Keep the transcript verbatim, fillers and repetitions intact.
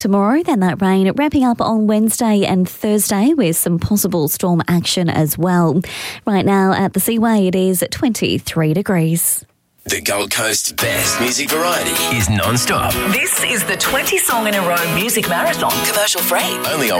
tomorrow, then that rain ramping up on Wednesday and Thursday with some possible storm action as well. Right now at the Seaway, it is twenty-three degrees. The Gold Coast's best music variety is non-stop. This is the twenty song in a row music marathon. Commercial free. Only on